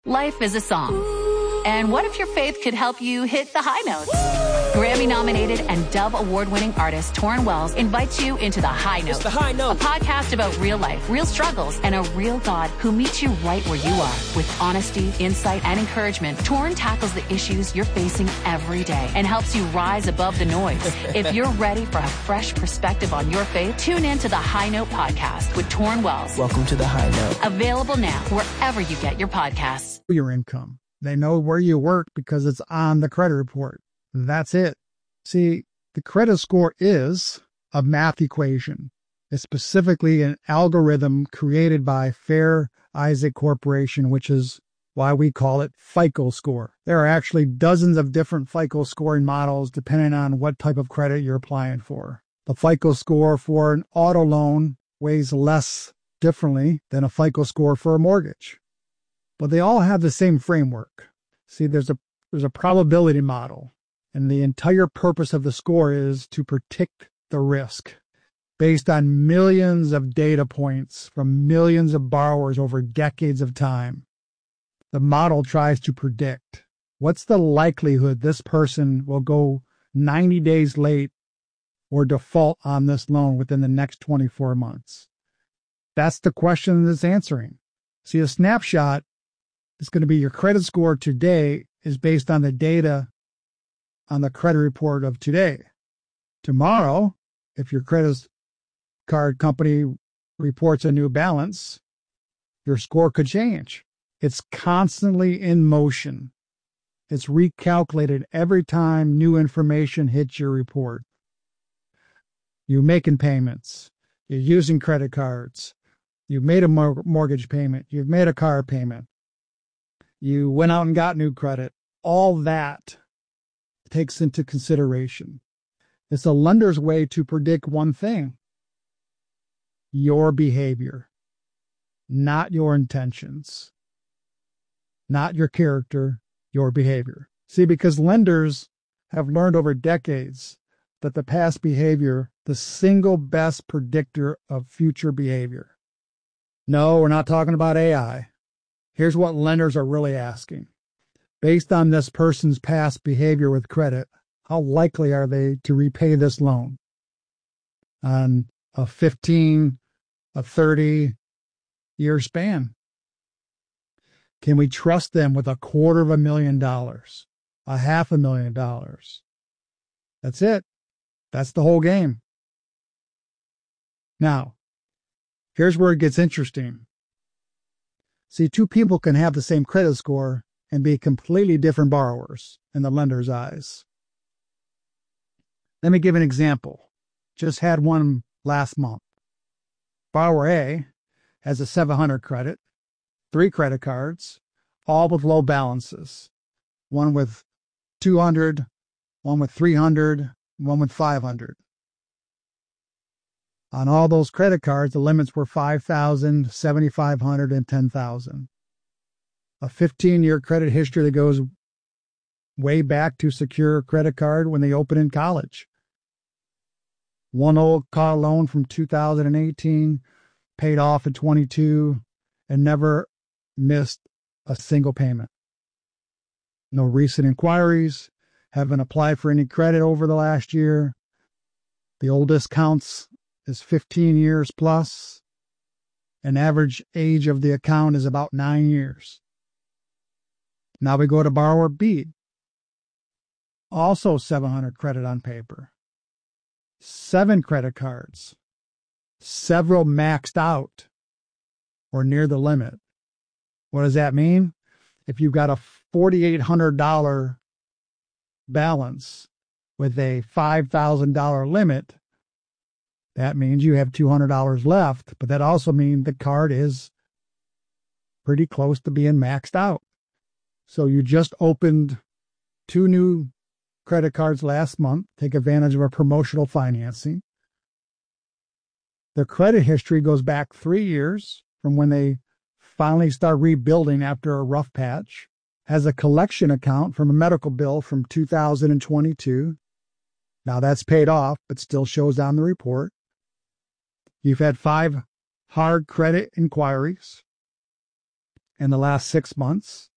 Life is a song. And what if your faith could help you hit the high notes? Grammy-nominated and Dove Award-winning artist Torrin Wells invites you into The High Note. It's The High Note. A podcast about real life, real struggles, and a real God who meets you right where you are. With honesty, insight, and encouragement, Torrin tackles the issues you're facing every day and helps you rise above the noise. If you're ready for a fresh perspective on your faith, tune in to The High Note podcast with Torrin Wells. Welcome to The High Note. Available now wherever you get your podcasts. Your income. They know where you work because it's on the credit report. That's it. See, the credit score is a math equation. It's specifically an algorithm created by Fair Isaac Corporation, which is why we call it FICO score. There are actually dozens of different FICO scoring models depending on what type of credit you're applying for. The FICO score for an auto loan weighs less differently than a FICO score for a mortgage. But they all have the same framework. See, there's a probability model, and the entire purpose of the score is to predict the risk based on millions of data points from millions of borrowers over decades of time. The model tries to predict what's the likelihood this person will go 90 days late or default on this loan within the next 24 months. That's the question that's answering. See, a snapshot is going to be your credit score today is based on the data on the credit report of today. Tomorrow, if your credit card company reports a new balance, your score could change. It's constantly in motion. It's recalculated every time new information hits your report. You're making payments. You're using credit cards. You've made a mortgage payment. You've made a car payment. You went out and got new credit. All that takes into consideration. It's a lender's way to predict one thing: your behavior, not your intentions, not your character, your behavior. See, because lenders have learned over decades that the past behavior, the single best predictor of future behavior. No, we're not talking about AI. Here's what lenders are really asking. Based on this person's past behavior with credit, how likely are they to repay this loan on a 15, a 30-year span? Can we trust them with $250,000, $500,000? That's it. That's the whole game. Now, here's where it gets interesting. See, two people can have the same credit score and be completely different borrowers in the lender's eyes. Let me give an example. Just had one last month. Borrower A has a 700 credit, 3 credit cards, all with low balances. One with 200, one with 300, one with 500. On all those credit cards, the limits were $5,000, $7,500, and $10,000. A 15-year credit history that goes way back to secure a credit card when they open in college. One old car loan from 2018, paid off in 22, and never missed a single payment. No recent inquiries, haven't applied for any credit over the last year. The oldest counts is 15 years plus. An average age of the account is about 9 years. Now we go to borrower B. Also 700 credit on paper. 7 credit cards. Several maxed out or near the limit. What does that mean? If you've got a $4,800 balance with a $5,000 limit, that means you have $200 left, but that also means the card is pretty close to being maxed out. So you just opened 2 new credit cards last month, take advantage of our promotional financing. The credit history goes back 3 years from when they finally start rebuilding after a rough patch. Has a collection account from a medical bill from 2022. Now that's paid off, but still shows on the report. You've had 5 hard credit inquiries in the last 6 months.